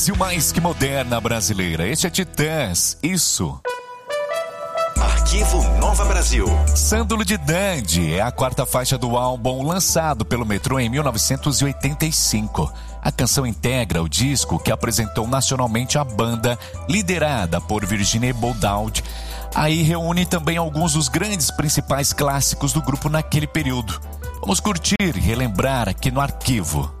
E o mais que moderna brasileira. Este é Titãs, isso. Arquivo Nova Brasil. Sândalo de Dandy é a quarta faixa do álbum lançado pelo Metrô em 1985. A canção integra o disco que apresentou nacionalmente a banda, liderada por Virginia Boldaud. Aí reúne também alguns dos grandes principais clássicos do grupo naquele período. Vamos curtir e relembrar aqui no Arquivo.